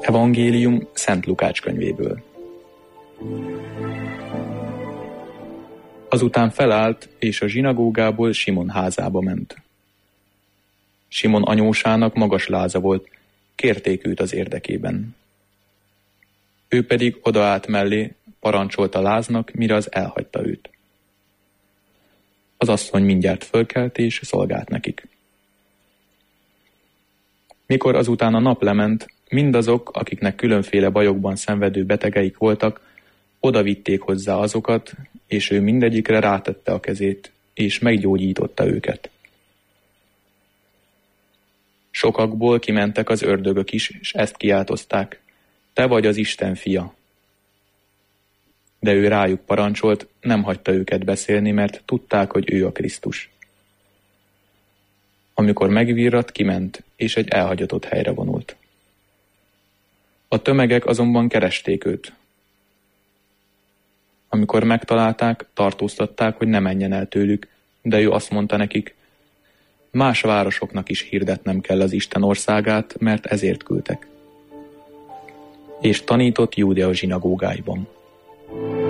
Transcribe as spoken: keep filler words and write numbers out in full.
Evangélium Szent Lukács könyvéből. Azután felállt, és a zsinagógából Simon házába ment. Simon anyósának magas láza volt, kérték őt az érdekében. Ő pedig odaállt mellé, parancsolta láznak, mire az elhagyta őt. Az asszony mindjárt fölkelt és szolgált nekik. Mikor azután a nap lement, mindazok, akiknek különféle bajokban szenvedő betegeik voltak, odavitték hozzá azokat, és ő mindegyikre rátette a kezét, és meggyógyította őket. Sokakból kimentek az ördögök is, és ezt kiáltozták: te vagy az Isten fia. De ő rájuk parancsolt, nem hagyta őket beszélni, mert tudták, hogy ő a Krisztus. Amikor megvirratt, kiment, és egy elhagyatott helyre vonult. A tömegek azonban keresték őt. Amikor megtalálták, tartóztatták, hogy ne menjen el tőlük, de ő azt mondta nekik: más városoknak is hirdetnem kell az Isten országát, mert ezért küldtek. És tanított Júdea zsinagógáiban.